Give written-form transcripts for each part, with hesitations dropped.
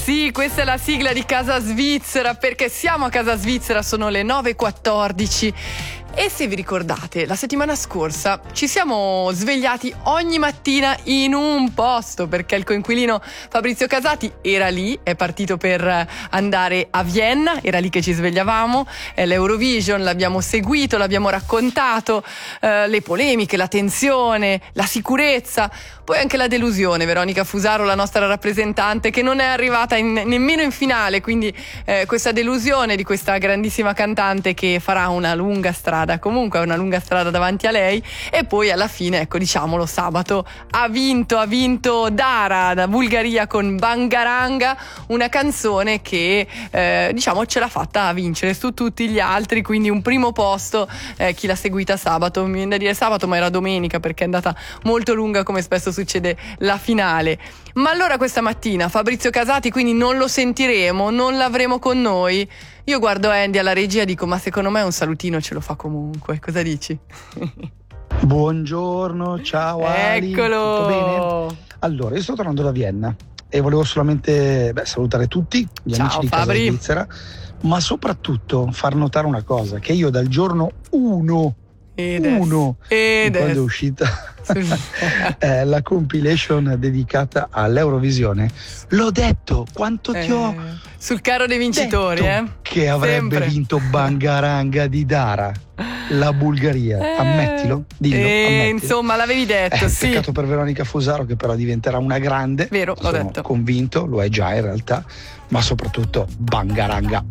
Sì, questa è la sigla di Casa Svizzera, perché siamo a Casa Svizzera, sono le 9:14. E se vi ricordate, la settimana scorsa ci siamo svegliati ogni mattina in un posto, perché il coinquilino Fabrizio Casati era lì, è partito per andare a Vienna, era lì che ci svegliavamo, l'Eurovision l'abbiamo seguito, l'abbiamo raccontato, le polemiche, la tensione, la sicurezza, poi anche la delusione. Veronica Fusaro, la nostra rappresentante, che non è arrivata nemmeno in finale, quindi questa delusione di questa grandissima cantante che farà una lunga strada, comunque una lunga strada davanti a lei. E poi alla fine, ecco, diciamolo, sabato ha vinto Dara da Bulgaria con Bangaranga, una canzone che diciamo ce l'ha fatta vincere su tutti gli altri, quindi un primo posto. Chi l'ha seguita sabato, mi viene da dire sabato, ma era domenica perché è andata molto lunga, come spesso succede la finale. Ma allora questa mattina Fabrizio Casati quindi non lo sentiremo, non l'avremo con noi. Io guardo Andy alla regia e dico: ma secondo me un salutino ce lo fa comunque, cosa dici? Buongiorno, ciao Ali. Eccolo. Tutto bene? Allora, io sto tornando da Vienna e volevo solamente salutare tutti gli ciao, amici di Fabri. Casa Svizzera, ma soprattutto far notare una cosa, che io dal giorno 1 quando è uscita la compilation dedicata all'Eurovisione, l'ho detto, quanto ti ho sul carro dei vincitori, che avrebbe sempre vinto Bangaranga di Dara, la Bulgaria. Ammettilo, dillo, ammettilo. Insomma, l'avevi detto, sì. Peccato per Veronica Fusaro, che però diventerà una grande. Vero, l'ho Sono detto. convinto, lo è già in realtà, ma soprattutto Bangaranga.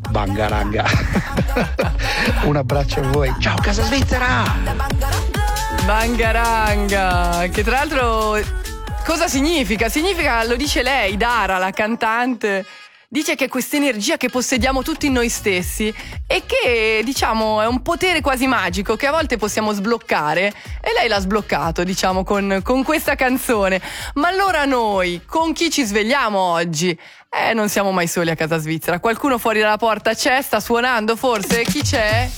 Un abbraccio a voi. Ciao Casa Svizzera! Bangaranga, che tra l'altro cosa significa? Significa, lo dice lei, Dara, la cantante, dice che è questa energia che possediamo tutti in noi stessi e che, diciamo, è un potere quasi magico che a volte possiamo sbloccare, e lei l'ha sbloccato, diciamo, con questa canzone. Ma allora noi, con chi ci svegliamo oggi? Non siamo mai soli a Casa Svizzera. Qualcuno fuori dalla porta c'è? Sta suonando forse? Chi c'è?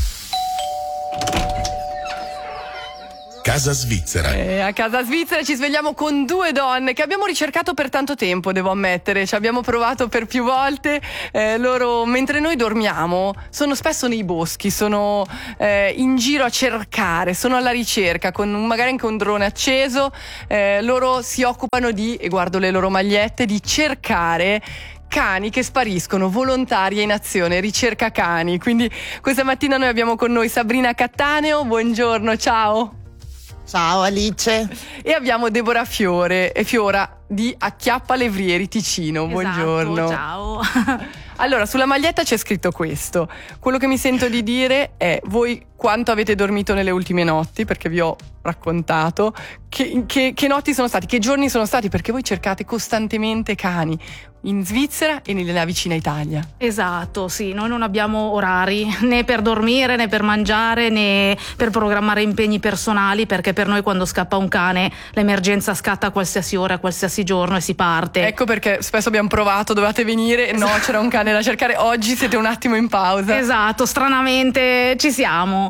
Casa Svizzera. A Casa Svizzera ci svegliamo con due donne che abbiamo ricercato per tanto tempo, devo ammettere. Ci abbiamo provato per più volte. Loro, mentre noi dormiamo, sono spesso nei boschi, sono in giro a cercare, sono alla ricerca, con magari anche un drone acceso. Loro si occupano di, e guardo le loro magliette, di cercare cani che spariscono, volontarie in azione, ricerca cani. Quindi questa mattina noi abbiamo con noi Sabrina Cattaneo. Buongiorno, ciao. Ciao Alice. E abbiamo Deborah Fiora di Acchiappa Levrieri Ticino. Esatto, buongiorno. Ciao. Allora, sulla maglietta c'è scritto questo. Quello che mi sento di dire è: voi quanto avete dormito nelle ultime notti? Perché vi ho raccontato che notti sono stati, che giorni sono stati, perché voi cercate costantemente cani in Svizzera e nella vicina Italia. Esatto, sì, noi non abbiamo orari né per dormire né per mangiare né per programmare impegni personali, perché per noi quando scappa un cane l'emergenza scatta a qualsiasi ora, a qualsiasi giorno, e si parte. Ecco perché spesso abbiamo provato, dovevate venire, no, c'era un cane da cercare, oggi siete un attimo in pausa. Esatto, stranamente ci siamo.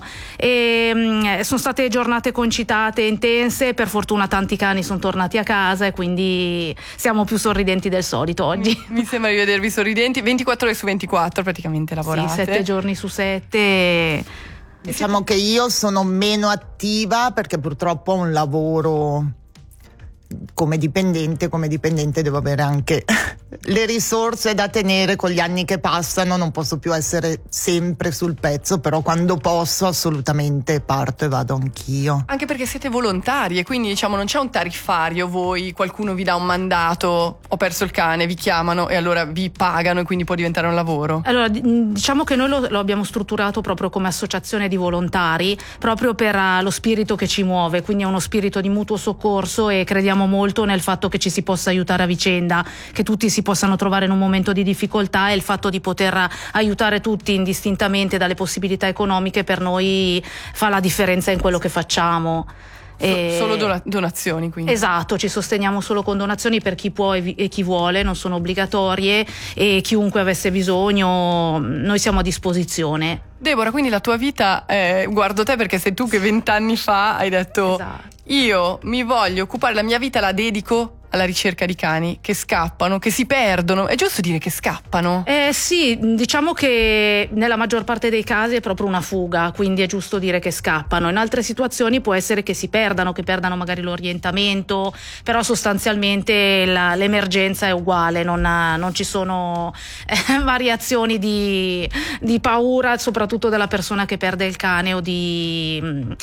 E sono state giornate concitate, intense, per fortuna tanti cani sono tornati a casa e quindi siamo più sorridenti del solito oggi. Mi sembra di vedervi sorridenti, 24 ore su 24 praticamente lavorate. Sì, 7 giorni su 7. Diciamo che io sono meno attiva perché purtroppo ho un lavoro come dipendente devo avere anche le risorse da tenere con gli anni che passano, non posso più essere sempre sul pezzo, però quando posso assolutamente parto e vado anch'io. Anche perché siete volontari e quindi, diciamo, non c'è un tariffario, voi, qualcuno vi dà un mandato, ho perso il cane, vi chiamano e allora vi pagano e quindi può diventare un lavoro. Allora, diciamo che noi lo abbiamo strutturato proprio come associazione di volontari, proprio per lo spirito che ci muove, quindi è uno spirito di mutuo soccorso e crediamo molto nel fatto che ci si possa aiutare a vicenda, che tutti si possano trovare in un momento di difficoltà, e il fatto di poter aiutare tutti indistintamente dalle possibilità economiche per noi fa la differenza in quello che facciamo. Solo donazioni, quindi. Esatto, ci sosteniamo solo con donazioni per chi può e chi vuole, non sono obbligatorie, e chiunque avesse bisogno noi siamo a disposizione. Deborah, quindi la tua vita, guardo te perché sei tu che 20 anni fa hai detto: esatto, io mi voglio occupare, la mia vita la dedico alla ricerca di cani che scappano, che si perdono. È giusto dire che scappano? Sì, diciamo che nella maggior parte dei casi è proprio una fuga, quindi è giusto dire che scappano. In altre situazioni può essere che si perdano, che perdano magari l'orientamento, però sostanzialmente l'emergenza è uguale, non ci sono variazioni di paura, soprattutto della persona che perde il cane, o di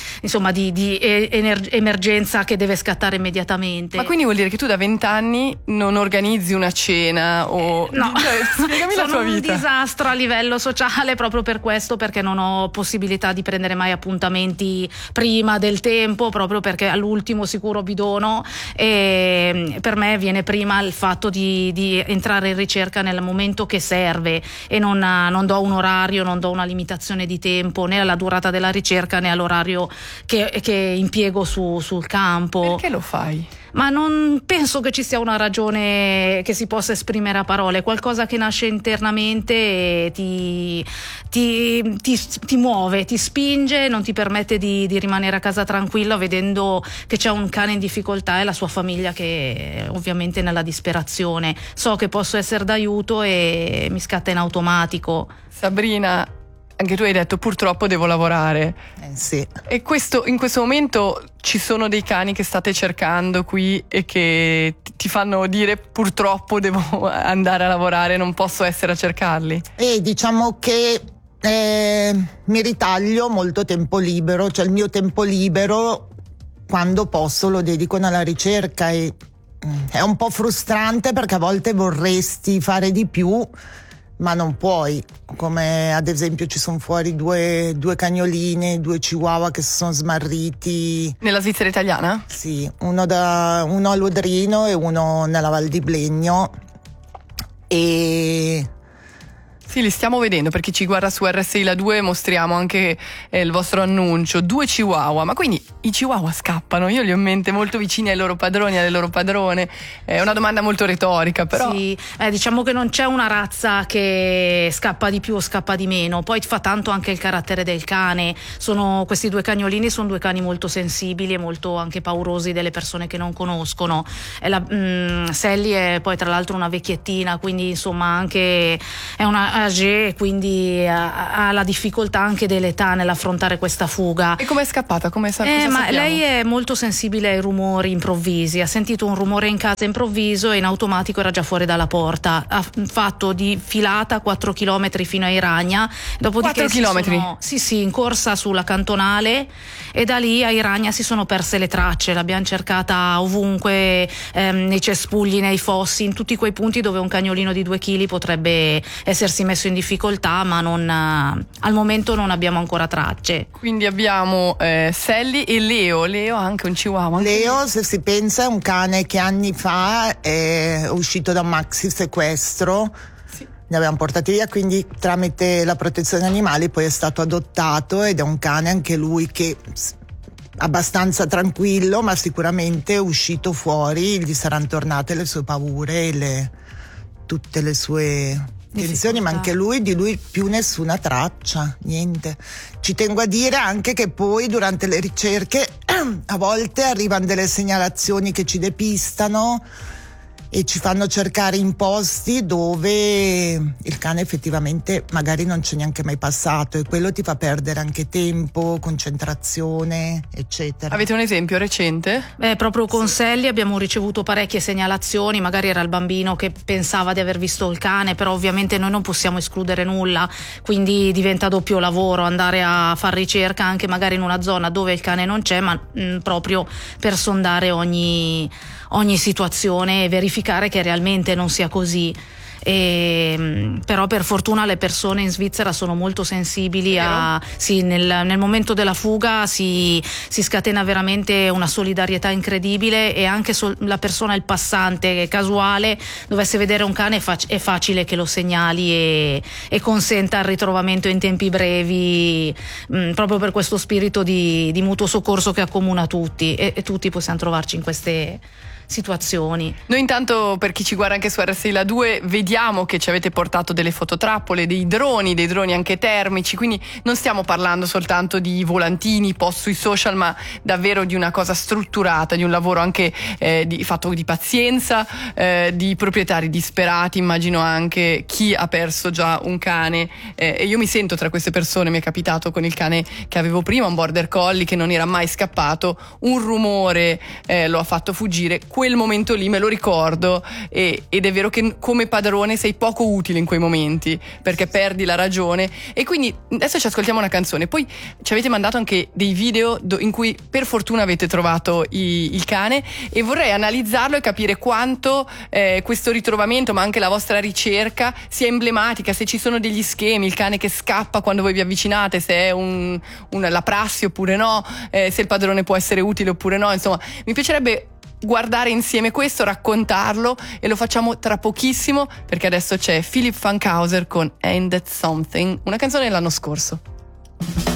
emergenza che deve scattare immediatamente. Ma quindi vuol dire che tu da 20 anni non organizzi una cena o... No, spiegami la tua vita. Sono un disastro a livello sociale proprio per questo, perché non ho possibilità di prendere mai appuntamenti prima del tempo, proprio perché all'ultimo sicuro bidono, e per me viene prima il fatto di entrare in ricerca nel momento che serve, e non do un orario, non do una limitazione di tempo né alla durata della ricerca né all'orario che impiego sul campo. Perché lo fai? Ma non penso che ci sia una ragione che si possa esprimere a parole, è qualcosa che nasce internamente e ti muove, ti spinge, non ti permette di rimanere a casa tranquilla vedendo che c'è un cane in difficoltà e la sua famiglia che ovviamente è nella disperazione. So che posso essere d'aiuto e mi scatta in automatico. Sabrina, anche tu hai detto purtroppo devo lavorare. Sì. E in questo momento ci sono dei cani che state cercando qui e che ti fanno dire purtroppo devo andare a lavorare, non posso essere a cercarli? E diciamo che mi ritaglio molto tempo libero, cioè il mio tempo libero quando posso lo dedico alla ricerca, e è un po' frustrante perché a volte vorresti fare di più ma non puoi, come ad esempio ci sono fuori due cagnoline, 2 chihuahua che si sono smarriti. Nella Svizzera italiana? Sì, uno a Lodrino e uno nella Val di Blegno. E sì, li stiamo vedendo, per chi ci guarda su RSI La 2 mostriamo anche il vostro annuncio, 2 chihuahua. Ma quindi i chihuahua scappano? Io li ho in mente molto vicini ai loro padroni, alle loro padrone. È una domanda molto retorica, però sì, diciamo che non c'è una razza che scappa di più o scappa di meno, poi fa tanto anche il carattere del cane. Questi 2 cagnolini sono 2 cani molto sensibili e molto anche paurosi delle persone che non conoscono. Sally è poi tra l'altro una vecchiettina, quindi insomma anche è una âgée, quindi ha la difficoltà anche dell'età nell'affrontare questa fuga. E come è scappata? Cosa ma sappiamo? lei è molto sensibile ai rumori improvvisi, ha sentito un rumore in casa improvviso e in automatico era già fuori dalla porta, ha fatto di filata 4 chilometri fino a Iragna, dopodiché 4 chilometri? Sì, in corsa sulla cantonale, e da lì a Iragna si sono perse le tracce, l'abbiamo cercata ovunque, nei cespugli, nei fossi, in tutti quei punti dove un cagnolino di 2 kg potrebbe essersi messo in difficoltà, ma al momento non abbiamo ancora tracce. Quindi abbiamo Sally e Leo ha anche un chihuahua. Leo, se si pensa, è un cane che anni fa è uscito da un maxi sequestro. Sì. Ne avevamo portati via, quindi tramite la protezione animali poi è stato adottato, ed è un cane anche lui che abbastanza tranquillo, ma sicuramente è uscito fuori, gli saranno tornate le sue paure e tutte le sue tensioni, ma anche di lui più nessuna traccia, niente. Ci tengo a dire anche che poi durante le ricerche a volte arrivano delle segnalazioni che ci depistano e ci fanno cercare in posti dove il cane effettivamente magari non c'è neanche mai passato, e quello ti fa perdere anche tempo, concentrazione, eccetera. Avete un esempio recente? Proprio con Sally abbiamo ricevuto parecchie segnalazioni, magari era il bambino che pensava di aver visto il cane, però ovviamente noi non possiamo escludere nulla, quindi diventa doppio lavoro andare a far ricerca anche magari in una zona dove il cane non c'è, ma proprio per sondare ogni situazione e verificare che realmente non sia così. Però per fortuna le persone in Svizzera sono molto sensibili nel momento della fuga si scatena veramente una solidarietà incredibile, e anche la persona, il passante casuale, dovesse vedere un cane è facile che lo segnali e consenta il ritrovamento in tempi brevi, proprio per questo spirito di mutuo soccorso che accomuna tutti, e tutti possiamo trovarci in queste situazioni. Noi intanto, per chi ci guarda anche su RSI La 2, vediamo che ci avete portato delle fototrappole, dei droni anche termici, quindi non stiamo parlando soltanto di volantini post sui social, ma davvero di una cosa strutturata, di un lavoro anche fatto di pazienza, di proprietari disperati, immagino anche chi ha perso già un cane, e io mi sento tra queste persone. Mi è capitato con il cane che avevo prima, un border collie che non era mai scappato, un rumore lo ha fatto fuggire. Quel momento lì me lo ricordo, ed è vero che come padrone sei poco utile in quei momenti, perché perdi la ragione. E quindi adesso ci ascoltiamo una canzone, poi ci avete mandato anche dei video in cui per fortuna avete trovato il cane, e vorrei analizzarlo e capire quanto questo ritrovamento, ma anche la vostra ricerca, sia emblematica, se ci sono degli schemi, il cane che scappa quando voi vi avvicinate, se è la prassi oppure no, se il padrone può essere utile oppure no. Insomma, mi piacerebbe guardare insieme questo, raccontarlo, e lo facciamo tra pochissimo, perché adesso c'è Philip Fankhauser con Ain't That Something, una canzone dell'anno scorso.